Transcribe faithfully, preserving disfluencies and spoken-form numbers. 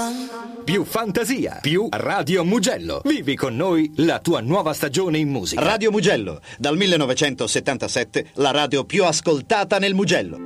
Più fantasia, più Radio Mugello. Vivi con noi la tua nuova stagione in musica. Radio Mugello, dal millenovecentosettantasette la radio più ascoltata nel Mugello.